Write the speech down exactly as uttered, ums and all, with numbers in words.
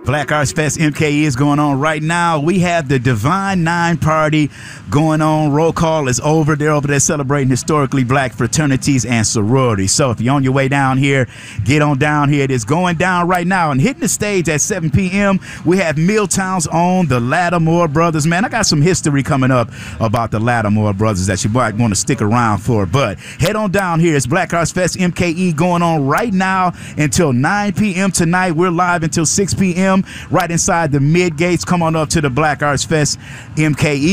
Black Arts Fest M K E is going on right now. We have the Divine Nine party going on. Roll call is over. They're over there celebrating historically black fraternities and sororities. So if you're on your way down here, get on down here. It is going down right now. And hitting the stage at seven p.m., we have Milltown's own, the Lattimore Brothers. Man, I got some history coming up about the Lattimore Brothers that you might want to stick around for. But head on down here. It's Black Arts Fest M K E going on right now until nine p.m. tonight. We're live until six p.m. right inside the mid gates. Come on up to the Black Arts Fest M K E.